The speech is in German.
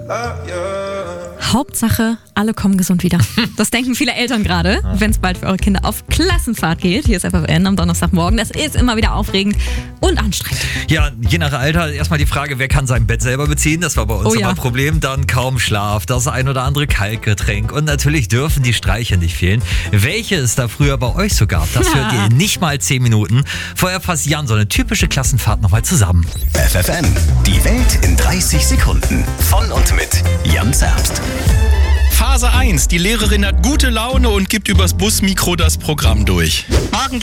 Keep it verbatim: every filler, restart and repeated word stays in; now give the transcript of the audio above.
Hauptsache, alle kommen gesund wieder. Das denken viele Eltern gerade, wenn es bald für eure Kinder auf Klassenfahrt geht. Hier ist F F N am Donnerstagmorgen. Das ist immer wieder aufregend und anstrengend. Ja, je nach Alter erstmal die Frage, wer kann sein Bett selber beziehen? Das war bei uns Oh immer ja. ein Problem. Dann kaum Schlaf, das ein oder andere Kaltgetränk. Und natürlich dürfen die Streiche nicht fehlen. Welche es da früher bei euch so gab, das hört ihr in nicht mal zehn Minuten. Vorher fasst Jan so eine typische Klassenfahrt nochmal zusammen. F F N, die Welt in dreißig Sekunden. Von und mit Jan Zerbst. Phase eins. Die Lehrerin hat gute Laune und gibt übers Busmikro das Programm durch. Morgen